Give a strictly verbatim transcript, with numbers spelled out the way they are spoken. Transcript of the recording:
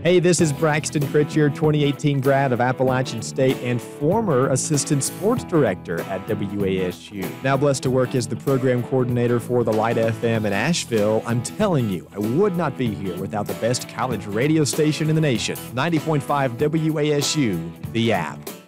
Hey, this is Braxton Critchier, twenty eighteen grad of Appalachian State and former assistant sports director at W A S U. Now blessed to work as the program coordinator for the Light F M in Asheville. I'm telling you, I would not be here without the best college radio station in the nation. ninety point five W A S U, The App.